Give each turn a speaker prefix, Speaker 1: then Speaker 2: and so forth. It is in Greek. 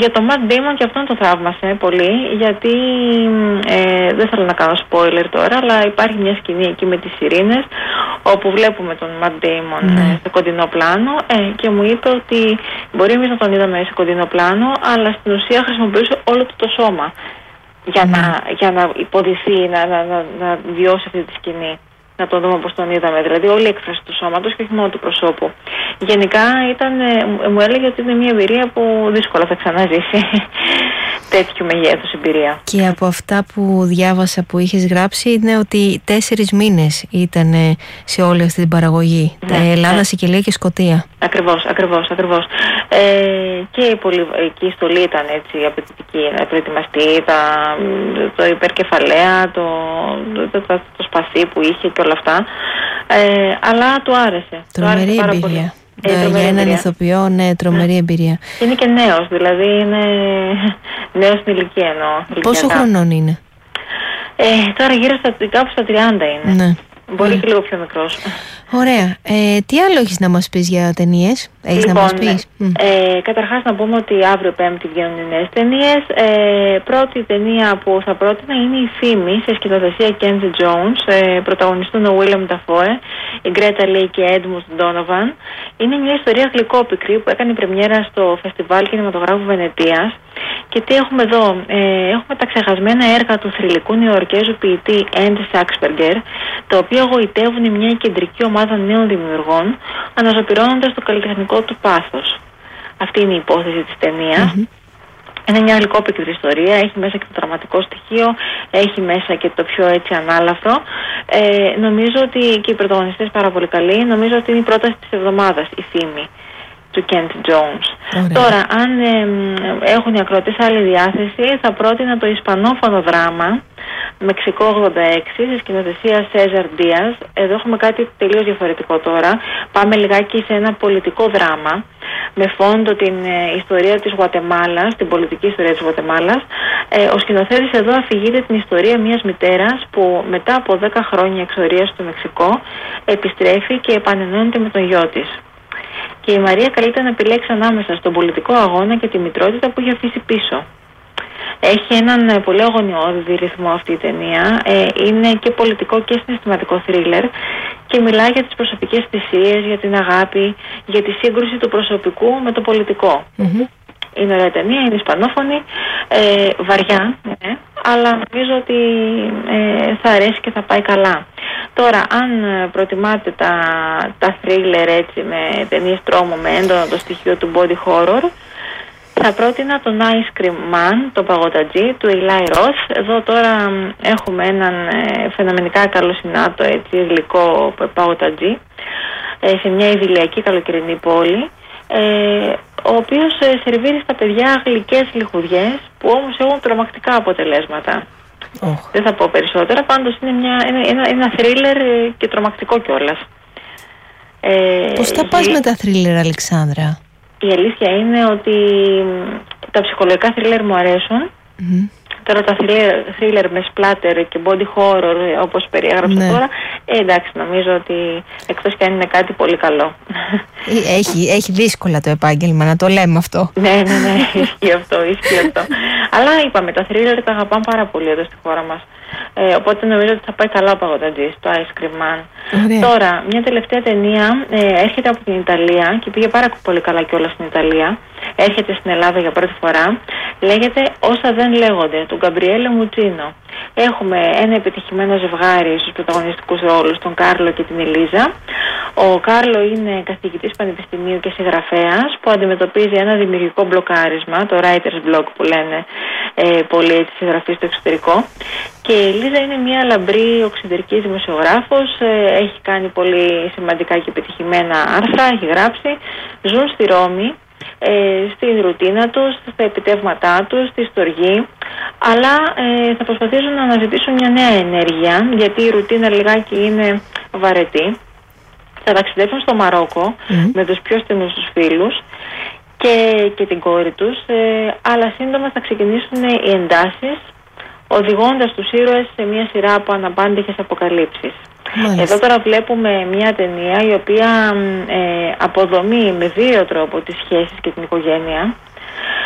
Speaker 1: Για το Matt Damon και αυτόν το θαύμασε πολύ, γιατί δεν θέλω να κάνω spoiler τώρα, αλλά υπάρχει μια σκηνή εκεί με τις σιρήνες, όπου βλέπουμε τον Matt Damon σε κοντινό πλάνο, και μου είπε ότι μπορεί εμείς να τον είδαμε σε κοντινό πλάνο, αλλά στην ουσία χρησιμοποιούσε όλο του το σώμα για να υποδηθεί, να βιώσει αυτή τη σκηνή. Να το δούμε όπως τον είδαμε, δηλαδή όλη η έκφραση του σώματος και όχι μόνο του προσώπου. Γενικά μου έλεγε ότι είναι μια εμπειρία που δύσκολα θα ξαναζήσει τέτοιου μεγέθους εμπειρία.
Speaker 2: Και από αυτά που διάβασα που είχες γράψει είναι ότι 4 μήνες ήταν σε όλη αυτή την παραγωγή. Ελλάδα, Σικελία και Σκωτία.
Speaker 1: Ακριβώς. Και η στολή ήταν έτσι απαιτητική, να προετοιμαστεί, το υπερκεφαλαία, το σπαθί που είχε και όλα αυτά. Αλλά του άρεσε.
Speaker 2: Τρομερή εμπειρία. Για έναν ηθοποιό, τρομερή εμπειρία.
Speaker 1: Είναι και νέος, δηλαδή είναι νέος στην ηλικία εννοώ.
Speaker 2: Πόσο χρονών είναι?
Speaker 1: Τώρα γύρω κάπου στα 30 είναι.
Speaker 2: Ναι.
Speaker 1: Μπορεί και λίγο πιο μικρός.
Speaker 2: Ωραία. Τι άλλο έχεις να μας πεις για ταινίες? Έχεις να μας πεις?
Speaker 1: Καταρχάς να πούμε ότι αύριο Πέμπτη βγαίνουν οι νέες ταινίες. Πρώτη ταινία που θα πρότεινα είναι η Φήμη, σε σκηνοθεσία Kenzie Jones. Πρωταγωνιστούν ο Willem Dafoe, η Greta Lee και Edmund Donovan. Είναι μια ιστορία γλυκόπικρη που έκανε πρεμιέρα στο Φεστιβάλ Κινηματογράφου Βενετίας. Και τι έχουμε εδώ? Έχουμε τα ξεχασμένα έργα του θρυλικού νεοϊορκέζου ποιητή Andy Saxberger, τα οποία γοητεύουν μια κεντρική ομάδα νέων δημιουργών, αναζωπυρώνοντας το καλλιτεχνικό του πάθος. Αυτή είναι η υπόθεση της ταινίας. Είναι μια γλυκόπικρη ιστορία, έχει μέσα και το δραματικό στοιχείο, έχει μέσα και το πιο έτσι ανάλαφρο. Νομίζω ότι και οι πρωταγωνιστές πάρα πολύ καλοί. Νομίζω ότι είναι η πρόταση της εβδομάδας, η Φήμη, του Kent Jones. Τώρα, αν έχουν οι ακροατές άλλη διάθεση, θα πρότεινα το ισπανόφωνο δράμα Μεξικό 86, σε σκηνοθεσία César Diaz. Εδώ έχουμε κάτι τελείως διαφορετικό τώρα. Πάμε λιγάκι σε ένα πολιτικό δράμα, με φόντο την ιστορία της Γουατεμάλας, την πολιτική ιστορία της Γουατεμάλας. Ο σκηνοθέτης εδώ αφηγείται την ιστορία μιας μητέρας που μετά από 10 χρόνια εξορίας στο Μεξικό επιστρέφει και επανενώνεται με τον γιο της. Και η Μαρία καλείται να επιλέξει ανάμεσα στον πολιτικό αγώνα και τη μητρότητα που έχει αφήσει πίσω. Έχει έναν πολύ αγωνιώδη ρυθμό αυτή η ταινία. Είναι και πολιτικό και συναισθηματικό θρίλερ και μιλάει για τις προσωπικές θυσίες, για την αγάπη, για τη σύγκρουση του προσωπικού με το πολιτικό. Είναι ωραία ταινία, είναι ισπανόφωνη, βαριά, αλλά νομίζω ότι θα αρέσει και θα πάει καλά. Τώρα, αν προτιμάτε τα thriller έτσι, με ταινίες τρόμου, με έντονο το στοιχείο του body horror, θα πρότεινα τον Ice Cream Man, τον παγωτατζή του Eli Roth. Εδώ τώρα έχουμε έναν φαινομενικά καλοσυνάτο έτσι, γλυκό παγωτατζή σε μια ιδηλιακή καλοκαιρινή πόλη, ο οποίος σερβίρει στα παιδιά γλυκές λιχουδιές που όμως έχουν τρομακτικά αποτελέσματα. Δεν θα πω περισσότερα, πάντως είναι ένα θρίλερ και τρομακτικό κιόλας.
Speaker 2: Πώς τα πας με τα θρίλερ, Αλεξάνδρα?
Speaker 1: Η αλήθεια είναι ότι τα ψυχολογικά θρίλερ μου αρέσουν. Τώρα τα thriller με splatter και body horror όπως περιέγραψα τώρα, εντάξει, νομίζω ότι εκτός κι αν είναι κάτι πολύ καλό.
Speaker 2: Έχει δύσκολα το επάγγελμα, να το λέμε αυτό.
Speaker 1: Ναι, ισχύει αυτό. Αλλά είπαμε, τα thriller τα αγαπάμε πάρα πολύ εδώ στη χώρα μας. Οπότε νομίζω ότι θα πάει καλά ο παγωτατζής, το Ice Cream Man. Τώρα, μια τελευταία ταινία έρχεται από την Ιταλία και πήγε πάρα πολύ καλά κιόλας στην Ιταλία. Έρχεται στην Ελλάδα για πρώτη φορά. Λέγεται Όσα δεν λέγονται, του Γκαμπριέλε Μουτσίνο. Έχουμε ένα επιτυχημένο ζευγάρι στους πρωταγωνιστικούς ρόλους, τον Κάρλο και την Ελίζα. Ο Κάρλο είναι καθηγητής πανεπιστημίου και συγγραφέας που αντιμετωπίζει ένα δημιουργικό μπλοκάρισμα, το writer's block που λένε πολλοί έτσι συγγραφείς στο εξωτερικό. Και η Ελίζα είναι μια λαμπρή οξυδερκής δημοσιογράφος, έχει κάνει πολύ σημαντικά και επιτυχημένα άρθρα, έχει γράψει, ζουν στη Ρώμη, στην ρουτίνα τους, στα επιτεύγματά τους, στη στοργή, αλλά θα προσπαθήσουν να αναζητήσουν μια νέα ενέργεια, γιατί η ρουτίνα λιγάκι είναι βαρετή. Θα ταξιδέψουν στο Μαρόκο με τους πιο στενούς τους φίλους και την κόρη τους, αλλά σύντομα θα ξεκινήσουν οι εντάσεις, οδηγώντας τους ήρωες σε μια σειρά από αναπάντηχες αποκαλύψεις. Εδώ τώρα βλέπουμε μια ταινία η οποία αποδομεί με βίαιο τρόπο τις σχέσεις και την οικογένεια.